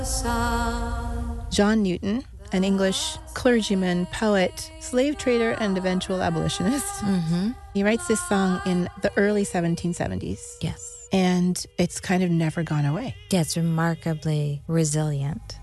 John Newton, an English clergyman, poet, slave trader, and eventual abolitionist. Mm-hmm. He writes this song in the early 1770s. Yes. And it's kind of never gone away. Yeah, it's remarkably resilient.